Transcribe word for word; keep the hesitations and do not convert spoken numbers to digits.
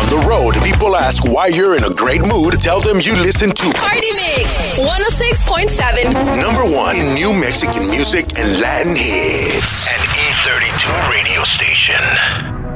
On the road, people ask why you're in a great mood. Tell them you listen to Party Mix one oh six point seven. Number one in new Mexican music and Latin hits. An E thirty-two radio station.